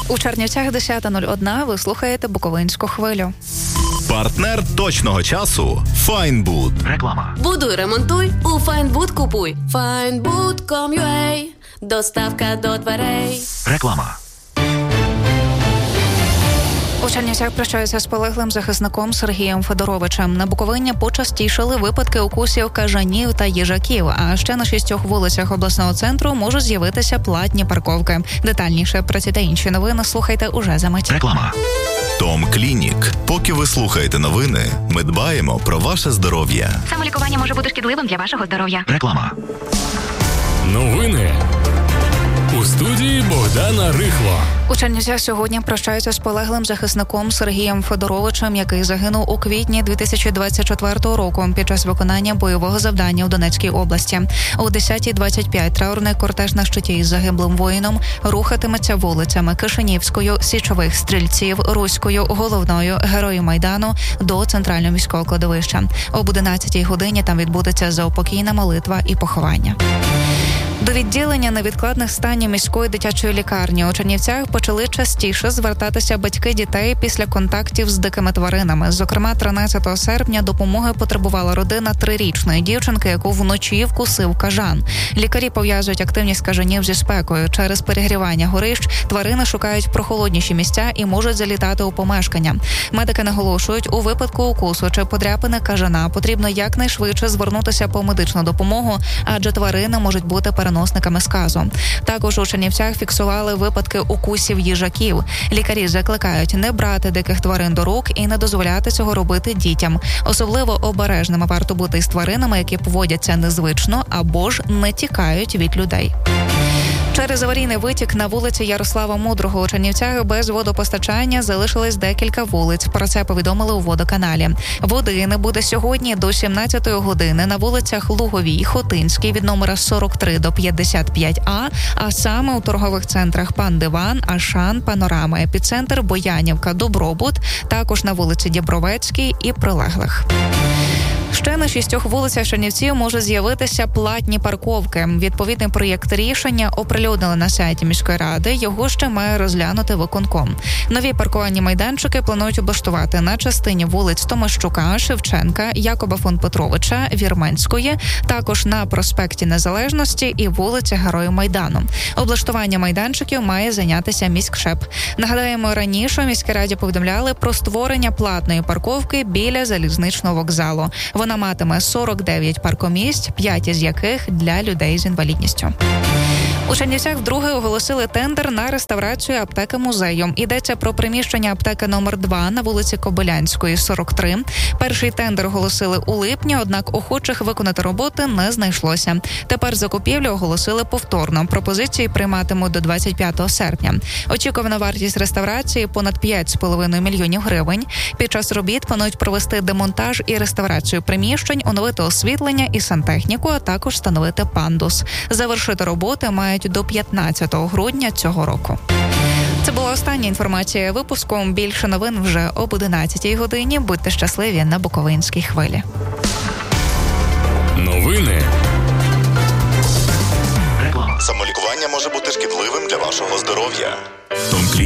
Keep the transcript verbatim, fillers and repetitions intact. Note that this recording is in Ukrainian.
У Чернівцях десята нуль один ви слухаєте Буковинську хвилю. Партнер точного часу – Файнбуд. Реклама. Будуй, ремонтуй, у Файнбуд купуй. файнбуд крапка ком крапка ю а. Доставка до дверей. Реклама. У Чернівцях прощаються з полеглим захисником Сергієм Федоровичем. На Буковині почастішали випадки укусів кажанів та їжаків, а ще на шістьох вулицях обласного центру можуть з'явитися платні парковки. Детальніше про ці та інші новини слухайте уже за мить. Реклама. Том Клінік. Поки ви слухаєте новини, ми дбаємо про ваше здоров'я. Самолікування може бути шкідливим для вашого здоров'я. Реклама. Новини. У студії Богдана Рихло. У Чернівцях сьогодні прощаються з полеглим захисником Сергієм Федоровичем, який загинув у квітні дві тисячі двадцять четвертого року під час виконання бойового завдання у Донецькій області. О десята двадцять п'ять траурний кортеж на щиті із загиблим воїном рухатиметься вулицями Кишинівською, Січових Стрільців, Руською, Головною, Героїв Майдану до центрального міського кладовища. Об одинадцятій годині там відбудеться заупокійна молитва і поховання. До відділення невідкладних станів міської дитячої лікарні у Чернівцях почали частіше звертатися батьки дітей після контактів з дикими тваринами. Зокрема, тринадцятого серпня допомоги потребувала родина трирічної дівчинки, яку вночі вкусив кажан. Лікарі пов'язують активність кажанів зі спекою. Через перегрівання горищ тварини шукають прохолодніші місця і можуть залітати у помешкання. Медики наголошують, у випадку укусу чи подряпини кажана потрібно якнайшвидше звернутися по медичну допомогу, адже тварини можуть бути переносниками сказу. Також у Чернівцях фіксували випадки укусів їжаків. Лікарі закликають не брати диких тварин до рук і не дозволяти цього робити дітям. Особливо обережними варто бути з тваринами, які поводяться незвично або ж не тікають від людей. Через аварійний витік на вулиці Ярослава Мудрого у Чернівцях без водопостачання залишились декілька вулиць. Про це повідомили у водоканалі. Води не буде сьогодні до сімнадцятої години на вулицях Луговій, Хотинській від номера сорок три до п'ятдесят п'ять а, а саме у торгових центрах Пан Диван, Ашан, Панорама, Епіцентр, Боянівка, Добробут, також на вулиці Дібровецькій і прилеглих. Ще на шістьох вулицях Чернівців можуть з'явитися платні парковки. Відповідний проєкт рішення оприлюднили на сайті міської ради, його ще має розглянути виконком. Нові паркувальні майданчики планують облаштувати на частині вулиць Томащука, Шевченка, Якоба фон Петровича, Вірменської, також на проспекті Незалежності і вулиці Героїв Майдану. Облаштування майданчиків має зайнятися міськшеп. Нагадаємо, раніше у міській раді повідомляли про створення платної парковки біля залізничного вокзалу. Вона матиме сорок дев'ять паркомісць, п'ять із яких для людей з інвалідністю. У Чернівцях вдруге оголосили тендер на реставрацію аптеки-музею. Йдеться про приміщення аптеки номер два на вулиці Кобилянської, сорок три. Перший тендер оголосили у липні, однак охочих виконати роботи не знайшлося. Тепер закупівлю оголосили повторно. Пропозиції прийматимуть до двадцять п'ятого серпня. Очікувана вартість реставрації – понад п'ять з половиною мільйонів гривень. Під час робіт планують провести демонтаж і реставрацію приміщень, оновити освітлення і сантехніку, а також встановити пандус. Завершити роботи мають до п'ятнадцятого грудня цього року. Це була остання інформація випуску. Більше новин вже об одинадцятій годині. Будьте щасливі на Буковинській хвилі. Новини. Самолікування може бути шкідливим для вашого здоров'я. Том Клінік.